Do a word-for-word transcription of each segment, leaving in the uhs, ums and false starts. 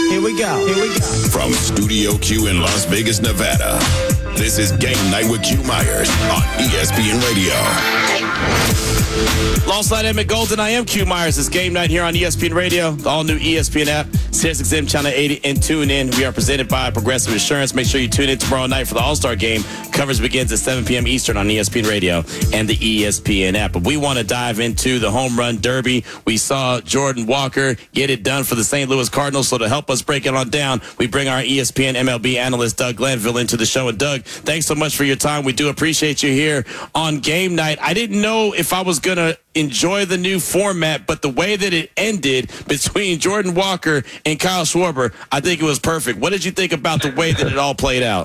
Here we go. Here we go. From Studio Q in Las Vegas, Nevada, this is Game Night with Q Myers on E S P N Radio. Alongside Emmett Golden, I am Q Myers. It's Game Night here on E S P N Radio, the all-new E S P N app, Sirius X M Channel eighty, and tune in. We are presented by Progressive Insurance. Make sure you tune in tomorrow night for the All-Star Game. Coverage begins at seven p.m. Eastern on E S P N Radio and the E S P N app. But we want to dive into the home run derby. We saw Jordan Walker get it done for the Saint Louis Cardinals. So to help us break it on down, we bring our E S P N M L B analyst, Doug Glanville, into the show. And Doug, thanks so much for your time. We do appreciate you here on Game Night. I didn't know if I was going to enjoy the new format, but the way that it ended between Jordan Walker and Kyle Schwarber, I think it was perfect. What did you think about the way that it all played out?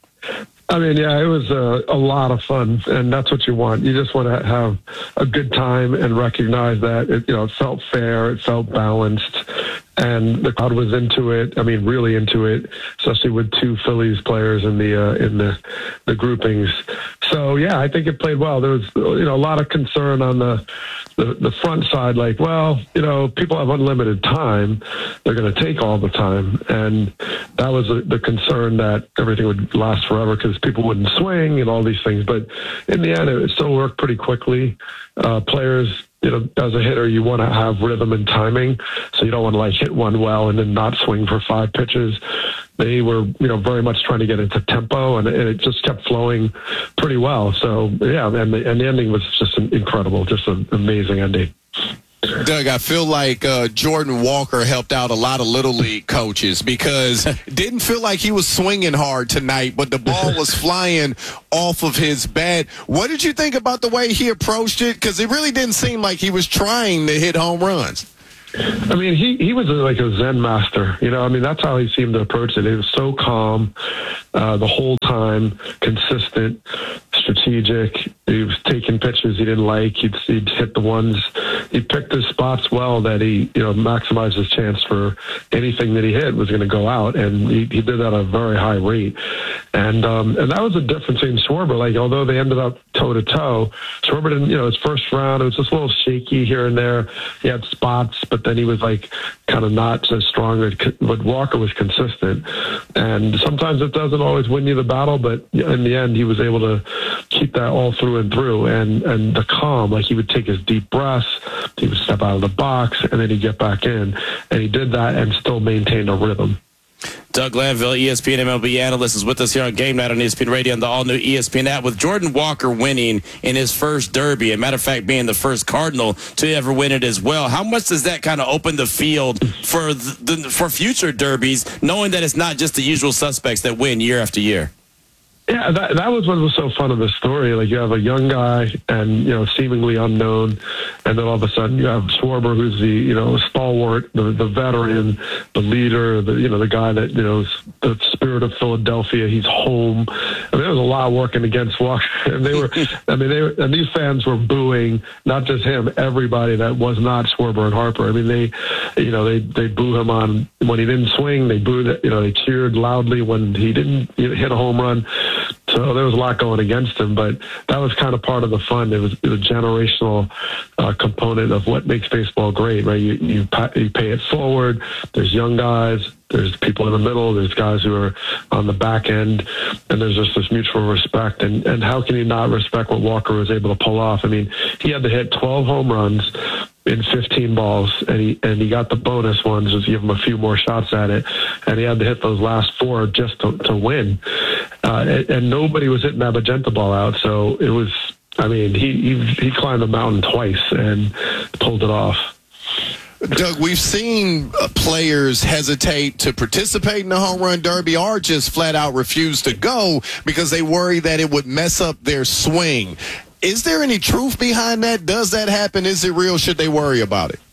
I mean, yeah, it was a, a lot of fun, and that's what you want. You just want to have a good time and recognize that it, you know, it felt fair, it felt balanced, and the crowd was into it. I mean, really into it, especially with two Phillies players in the uh, in the the groupings. So yeah, I think it played well. There was you know a lot of concern on the the, the front side, like, well, you know, people have unlimited time; they're going to take all the time, and that was the, the concern that everything would last forever because people wouldn't swing and all these things. But in the end, it still worked pretty quickly. Uh, players, you know, as a hitter, you want to have rhythm and timing. So you don't want to like hit one well and then not swing for five pitches. They were, you know, very much trying to get into tempo, and, and it just kept flowing pretty well. So yeah, and the, and the ending was just incredible, just an amazing ending. Doug, I feel like uh, Jordan Walker helped out a lot of Little League coaches because didn't feel like he was swinging hard tonight, but the ball was flying off of his bat. What did you think about the way he approached it? Because it really didn't seem like he was trying to hit home runs. I mean, he, he was like a Zen master, you know, I mean, that's how he seemed to approach it. He was so calm uh, the whole time, consistent, strategic. He was taking pitches he didn't like. He'd, he'd hit the ones, he picked his spots well that he, you know, maximized his chance for anything that he hit was going to go out. And he, he did that at a very high rate. And, um, and that was the difference in Schwarber. Like, although they ended up toe to toe, Schwarber didn't, you know, his first round, it was just a little shaky here and there. He had spots, but then he was like kind of not as strong, but Walker was consistent. And sometimes it doesn't always win you the battle, but in the end, he was able to keep that all through and through. And, and the calm, like he would take his deep breaths, he would step out of the box, and then he'd get back in. And he did that and still maintained a rhythm. Doug Glanville, E S P N M L B analyst, is with us here on Game Night on E S P N Radio and the all-new E S P N app. With Jordan Walker winning in his first Derby, a matter of fact, being the first Cardinal to ever win it as well, how much does that kind of open the field for the, for future Derbies, knowing that it's not just the usual suspects that win year after year? Yeah, that that was what was so fun of the story. Like, you have a young guy and, you know, seemingly unknown, and then all of a sudden you have Schwarber, who's the, you know, stalwart, the, the veteran, the leader, the, you know, the guy that, you know, is the spirit of Philadelphia. He's home. I mean, there was a lot working against Walker. And they were, I mean, they were, and these fans were booing, not just him, everybody that was not Schwarber and Harper. I mean, they, you know, they, they boo him on when he didn't swing. They booed, you know, they cheered loudly when he didn't you know, hit a home run. So there was a lot going against him, but that was kind of part of the fun. It was, it was a generational uh, component of what makes baseball great, right? You, you, you pay it forward. There's young guys. There's people in the middle. There's guys who are on the back end, and there's just this mutual respect. And, and how can you not respect what Walker was able to pull off? I mean, he had to hit twelve home runs in fifteen balls, and he and he got the bonus ones, just give him a few more shots at it, and he had to hit those last four just to, to win. Uh, and, and nobody was hitting that magenta ball out, so it was. I mean, he he, he climbed the mountain twice and pulled it off. Doug, we've seen uh, players hesitate to participate in the home run derby or just flat out refuse to go because they worry that it would mess up their swing. Is there any truth behind that? Does that happen? Is it real? Should they worry about it?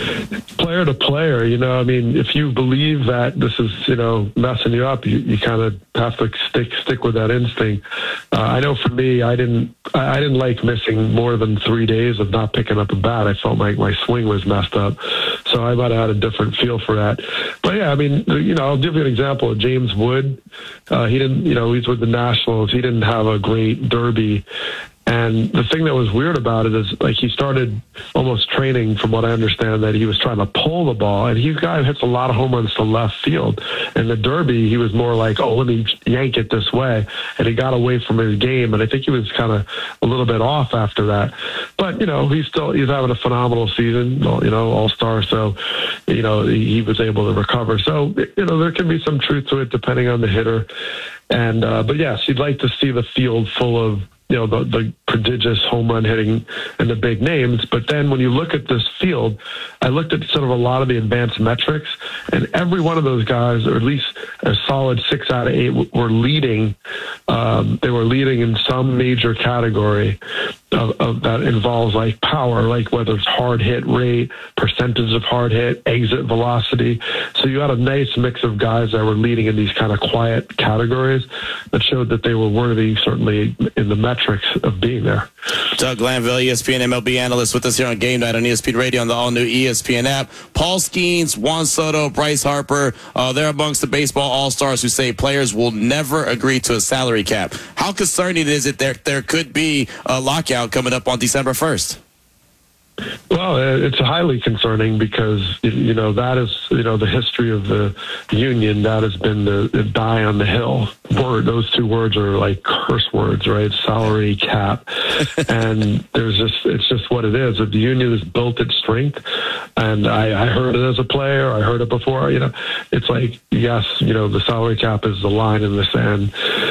Player to player, you know, I mean, if you believe that this is, you know, messing you up, you, you kind of have to stick stick with that instinct. Uh, I know for me, I didn't I didn't like missing more than three days of not picking up a bat. I felt like my swing was messed up, so I might have had a different feel for that. But yeah, I mean, you know, I'll give you an example of James Wood. Uh, he didn't, you know, he's with the Nationals. He didn't have a great derby. And the thing that was weird about it is, like, he started almost training, from what I understand, that he was trying to pull the ball. And he's a guy who hits a lot of home runs to left field. In the Derby, he was more like, oh, let me yank it this way. And he got away from his game. And I think he was kind of a little bit off after that. But, you know, he's still, he's having a phenomenal season, you know, all-star. So, you know, he was able to recover. So, you know, there can be some truth to it depending on the hitter. And, uh, but yes, you'd like to see the field full of, you know, the, the prodigious home run hitting and the big names. But then when you look at this field, I looked at sort of a lot of the advanced metrics, and every one of those guys, or at least a solid six out of eight, were leading. Um, they were leading in some major category of, of that involves like power, like whether it's hard hit rate, percentage of hard hit, exit velocity. So you had a nice mix of guys that were leading in these kind of quiet categories that showed that they were worthy, certainly in the metrics of being there. Doug Glanville, E S P N M L B analyst, with us here on Game Night on E S P N Radio on the all-new E S P N app. Paul Skeens, Juan Soto, Bryce Harper, uh, they're amongst the baseball all-stars who say players will never agree to a salary cap. How concerning is it there there could be a lockout coming up on December first? Well, it's highly concerning because, you know, that is, you know, the history of the union. That has been the, the die on the hill word. Those two words are like curse words, right? Salary cap. And there's just, it's just what it is. The union has built its strength. And I, I heard it as a player. I heard it before. You know, it's like, yes, you know, the salary cap is the line in the sand.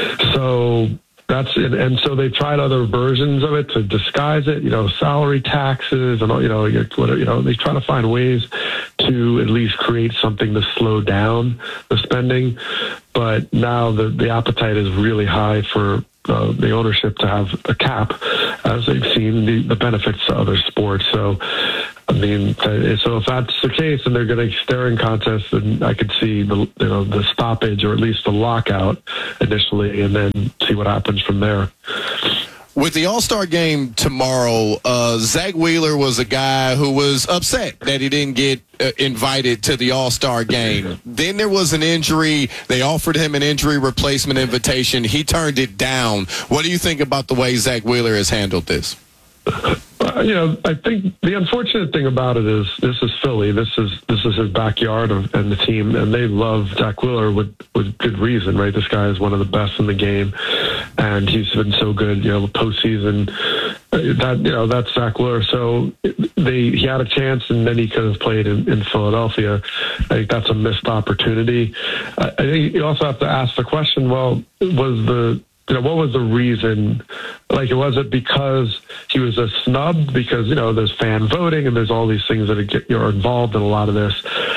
So, That's it. And so they tried other versions of it to disguise it, you know, salary taxes and, you know, whatever, you know, they try to find ways to at least create something to slow down the spending. But now the, the appetite is really high for uh, the ownership to have a cap, as they've seen the, the benefits to other sports. So, I mean, so if that's the case and they're going to staring contest, then I could see the, you know, the stoppage or at least the lockout initially, and then see what happens from there. With the All-Star game tomorrow, uh, Zach Wheeler was a guy who was upset that he didn't get uh, invited to the All-Star game. Then there was an injury. They offered him an injury replacement invitation. He turned it down. What do you think about the way Zach Wheeler has handled this? Uh, you know, I think the unfortunate thing about it is this is Philly. This is this is his backyard of, and the team, and they love Zach Wheeler with, with good reason, right? This guy is one of the best in the game, and he's been so good, you know, postseason. That, you know, that's Zach Wheeler. So they he had a chance, and then he could have played in, in Philadelphia. I think that's a missed opportunity. I, I think you also have to ask the question, well, was the You know, what was the reason? Like, was it because he was a snub? Because, you know, there's fan voting and there's all these things that get, you're involved in a lot of this.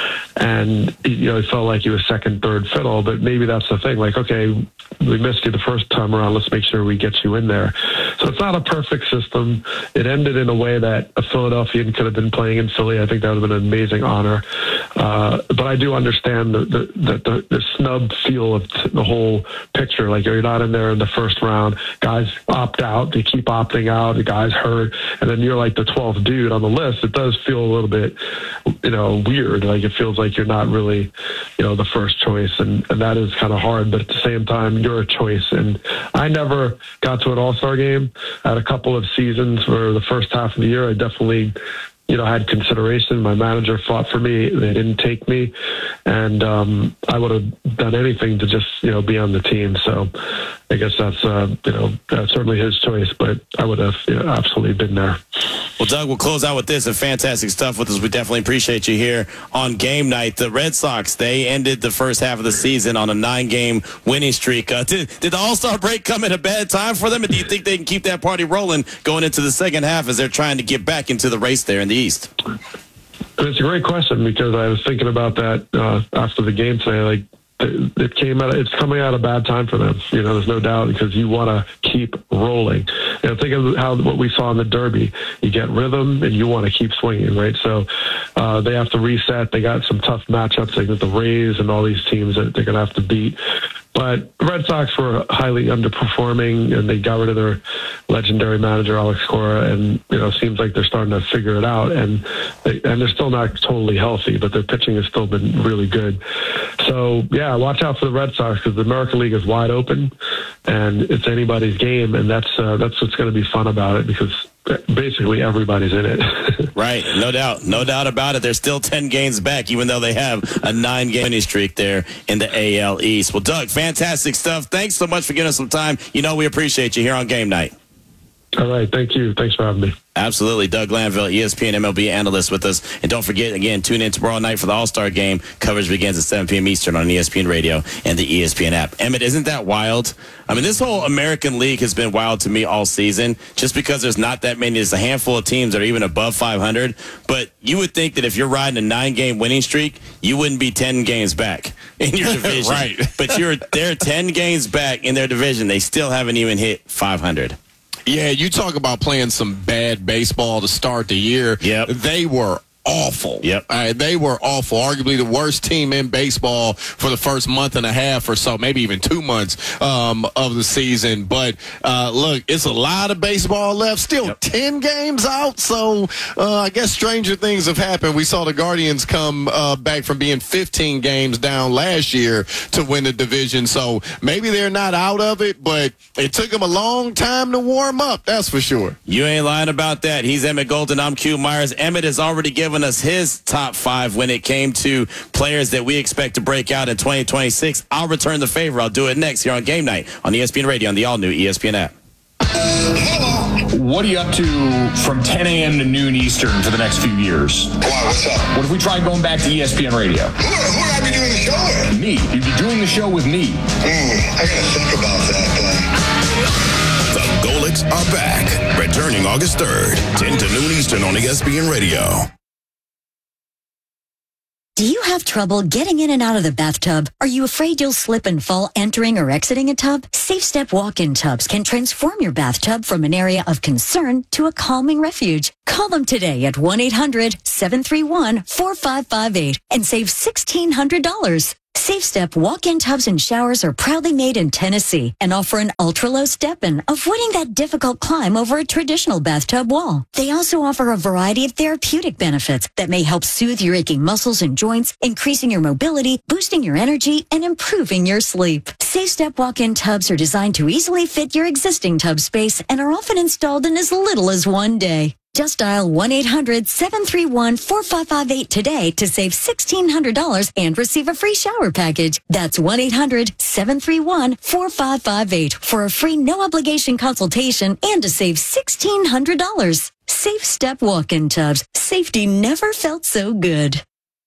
And, you know, it felt like he was second, third fiddle. But maybe that's the thing. Like, okay, we missed you the first time around. Let's make sure we get you in there. So it's not a perfect system. It ended in a way that a Philadelphian could have been playing in Philly. I think that would have been an amazing honor. Uh, but I do understand the, the, the, the, the snub feel of t- the whole picture. Like, you're not in there in the first round. Guys opt out. They keep opting out. The guy's hurt. And then you're like the twelfth dude on the list. It does feel a little bit, you know, weird. Like, it feels like you're not really, you know, the first choice. And, and that is kind of hard. But at the same time, you're a choice. And I never got to an All-Star game. I had a couple of seasons where the first half of the year, I definitely, you know, had consideration. My manager fought for me. They didn't take me. And um, I would have done anything to just, you know, be on the team. So I guess that's, uh, you know, that's certainly his choice, but I would have, you know, absolutely been there. Well, Doug, we'll close out with this. And fantastic stuff with us. We definitely appreciate you here on Game Night. The Red Sox, they ended the first half of the season on a nine-game winning streak. Uh, did, did the All-Star break come at a bad time for them? And do you think they can keep that party rolling going into the second half as they're trying to get back into the race there in the East? It's a great question because I was thinking about that uh, after the game today. Like, it came out, it's coming out a bad time for them. You know, there's no doubt because you want to keep rolling. You know, think of how what we saw in the Derby. You get rhythm and you want to keep swinging, right? So uh, they have to reset. They got some tough matchups. They got the Rays and all these teams that they're going to have to beat. But the Red Sox were highly underperforming, and they got rid of their legendary manager, Alex Cora, and, you know, seems like they're starting to figure it out. And, they, and they're still not totally healthy, but their pitching has still been really good. So, yeah, watch out for the Red Sox because the American League is wide open, and it's anybody's game, and that's uh, that's what's going to be fun about it because basically everybody's in it. Right, no doubt. No doubt about it. They're still ten games back, even though they have a nine-game winning streak there in the A L East. Well, Doug, fantastic stuff. Thanks so much for giving us some time. You know we appreciate you here on Game Night. All right, thank you. Thanks for having me. Absolutely. Doug Glanville, E S P N M L B analyst with us. And don't forget, again, tune in tomorrow night for the All-Star Game. Coverage begins at seven p.m. Eastern on E S P N Radio and the E S P N app. Emmett, isn't that wild? I mean, this whole American League has been wild to me all season just because there's not that many. There's a handful of teams that are even above five hundred. But you would think that if you're riding a nine-game winning streak, you wouldn't be ten games back in your division. Right. But you're they're ten games back in their division. They still haven't even hit five hundred. Yeah, you talk about playing some bad baseball to start the year. Yep. They were awful. Yep. Uh, they were awful. Arguably the worst team in baseball for the first month and a half or so, maybe even two months um, of the season. But uh, look, it's a lot of baseball left. Still yep. ten games out. So uh, I guess stranger things have happened. We saw the Guardians come uh, back from being fifteen games down last year to win the division. So maybe they're not out of it, but it took them a long time to warm up. That's for sure. You ain't lying about that. He's Emmett Golden. I'm Q Myers. Emmett has already given us his top five when it came to players that we expect to break out in twenty twenty-six. I'll return the favor. I'll do it next here on Game Night on E S P N Radio on the all-new E S P N app. What are you up to from ten a.m. to noon Eastern for the next few years? Why, what's up? What if we tried going back to E S P N Radio? Who, who would I be doing the show with? Me. You'd be doing the show with me. Mm, I gotta think about that, then. The Golics are back. Returning August third, ten to noon Eastern on E S P N Radio. Do you have trouble getting in and out of the bathtub? Are you afraid you'll slip and fall entering or exiting a tub? Safe Step walk-in tubs can transform your bathtub from an area of concern to a calming refuge. Call them today at one eight hundred seven three one four five five eight and save sixteen hundred dollars. Safe Step walk-in tubs and showers are proudly made in Tennessee and offer an ultra-low step-in, avoiding that difficult climb over a traditional bathtub wall. They also offer a variety of therapeutic benefits that may help soothe your aching muscles and joints, increasing your mobility, boosting your energy, and improving your sleep. Safe Step walk-in tubs are designed to easily fit your existing tub space and are often installed in as little as one day. Just dial one eight hundred seven three one four five five eight today to save sixteen hundred dollars and receive a free shower package. That's one eight hundred seven three one four five five eight for a free no-obligation consultation and to save sixteen hundred dollars. Safe Step walk-in tubs. Safety never felt so good.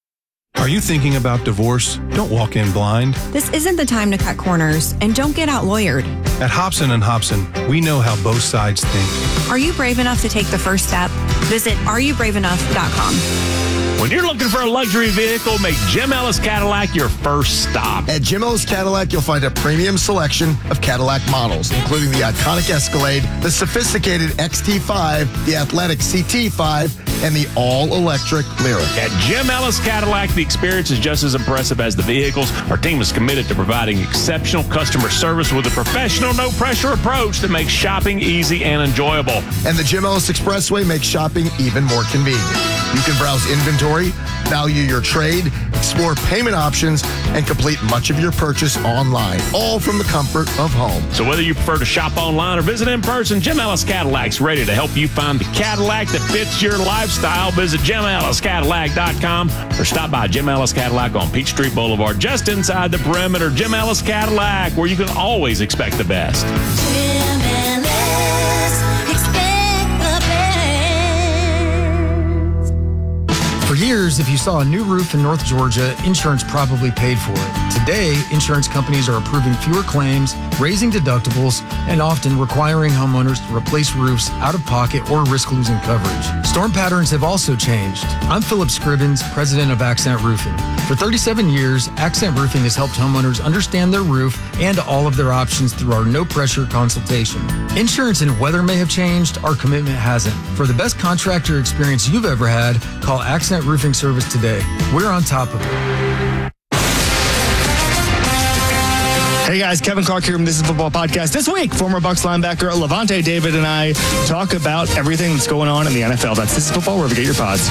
Are you thinking about divorce? Don't walk in blind. This isn't the time to cut corners, and don't get out-lawyered. At Hobson and Hobson, we know how both sides think. Are you brave enough to take the first step? Visit are you brave enough dot com. When you're looking for a luxury vehicle, make Jim Ellis Cadillac your first stop. At Jim Ellis Cadillac, you'll find a premium selection of Cadillac models, including the iconic Escalade, the sophisticated X T five, the athletic C T five, and the all-electric Lyriq. At Jim Ellis Cadillac, the experience is just as impressive as the vehicles. Our team is committed to providing exceptional customer service with a professional, no-pressure approach that makes shopping easy and enjoyable. And the Jim Ellis Expressway makes shopping even more convenient. You can browse inventory, value your trade, explore payment options, and complete much of your purchase online, all from the comfort of home. So whether you prefer to shop online or visit in person, Jim Ellis Cadillac's ready to help you find the Cadillac that fits your lifestyle. Visit Jim Ellis Cadillac dot com or stop by Jim Ellis Cadillac on Peachtree Boulevard, just inside the perimeter. Jim Ellis Cadillac, where you can always expect the best. Jim Ellis, expect the best. For years, if you saw a new roof in North Georgia, insurance probably paid for it. Today, insurance companies are approving fewer claims, raising deductibles, and often requiring homeowners to replace roofs out of pocket or risk losing coverage. Storm patterns have also changed. I'm Philip Scribbins, president of Accent Roofing. For thirty-seven years, Accent Roofing has helped homeowners understand their roof and all of their options through our no-pressure consultation. Insurance and weather may have changed, our commitment hasn't. For the best contractor experience you've ever had, call Accent Roofing Service today. We're on top of it. Hey guys, Kevin Clark here from This Is Football Podcast. This week, former Bucs linebacker Levante David and I talk about everything that's going on in the N F L. That's This Is Football, wherever you get your pods.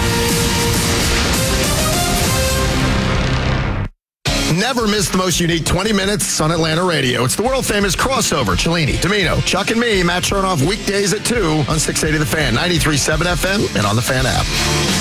Never miss the most unique twenty minutes on Atlanta radio. It's the world-famous crossover. Cellini, Domino, Chuck and me, Matt Chernoff, weekdays at two on six eighty The Fan, ninety-three point seven F M, and on the Fan app.